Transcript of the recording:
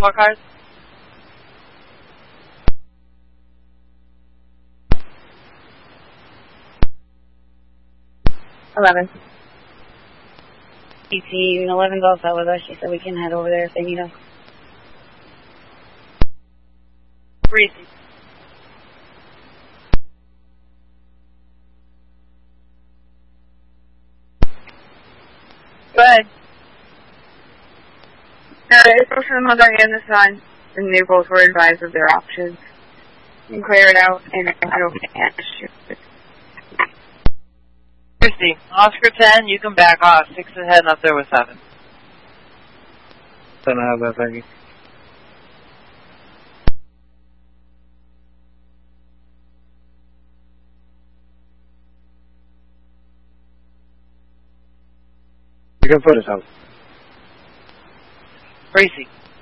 more cars? ET, 11's also with us. She said we can head over there if they need us. Reese. Go ahead. It's from Mother and the Son, and they both were advised of their options. And clear it out, and I don't shoot. Christy, Oscar 10, you can back off. 6 is heading up there with 7. Don't have that, thank you. You can put us out. Gracie.